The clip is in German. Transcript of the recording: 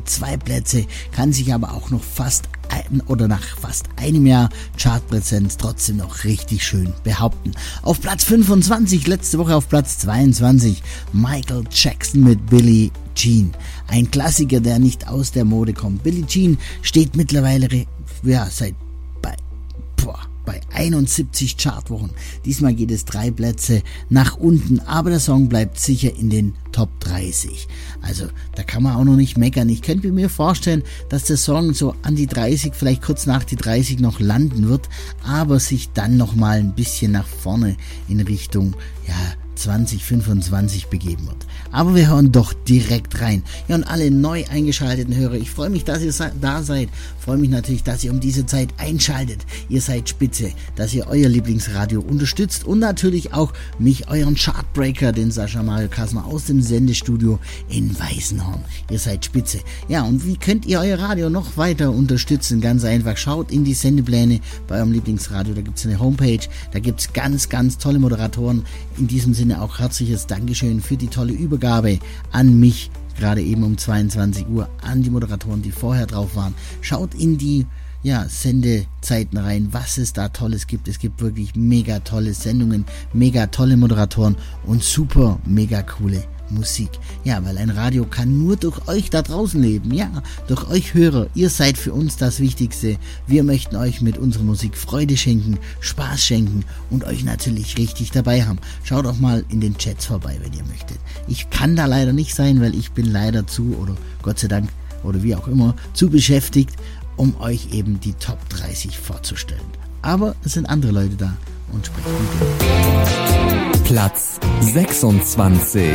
2 Plätze, kann sich aber auch noch nach fast einem Jahr Chartpräsenz trotzdem noch richtig schön behaupten. Auf Platz 25, letzte Woche auf Platz 22, Michael Jackson mit Billie Jean. Ein Klassiker, der nicht aus der Mode kommt. Billie Jean steht mittlerweile seit bei 71 Chartwochen. Diesmal geht es 3 Plätze nach unten, aber der Song bleibt sicher in den Top 30. Also da kann man auch noch nicht meckern. Ich könnte mir vorstellen, dass der Song so an die 30, vielleicht kurz nach die 30 noch landen wird, aber sich dann nochmal ein bisschen nach vorne in Richtung 2025 begeben wird. Aber wir hören doch direkt rein. Ja, und alle neu eingeschalteten Hörer, ich freue mich, dass ihr da seid. Freue mich natürlich, dass ihr um diese Zeit einschaltet. Ihr seid spitze, dass ihr euer Lieblingsradio unterstützt und natürlich auch mich, euren Chartbreaker, den Sascha Mario Kasmer aus dem Sendestudio in Weißenhorn. Ihr seid spitze. Ja, und wie könnt ihr euer Radio noch weiter unterstützen? Ganz einfach, schaut in die Sendepläne bei eurem Lieblingsradio. Da gibt es eine Homepage, da gibt es ganz, ganz tolle Moderatoren. In diesem Sinne auch herzliches Dankeschön für die tolle Übergabe an mich, gerade eben um 22 Uhr, an die Moderatoren, die vorher drauf waren. Schaut in die Sendezeiten rein, was es da Tolles gibt. Es gibt wirklich mega tolle Sendungen, mega tolle Moderatoren und super mega coole Musik. Ja, weil ein Radio kann nur durch euch da draußen leben. Ja, durch euch Hörer. Ihr seid für uns das Wichtigste. Wir möchten euch mit unserer Musik Freude schenken, Spaß schenken und euch natürlich richtig dabei haben. Schaut auch mal in den Chats vorbei, wenn ihr möchtet. Ich kann da leider nicht sein, weil ich bin leider oder Gott sei Dank oder wie auch immer, zu beschäftigt, um euch eben die Top 30 vorzustellen. Aber es sind andere Leute da und sprechen mit denen. Platz 26.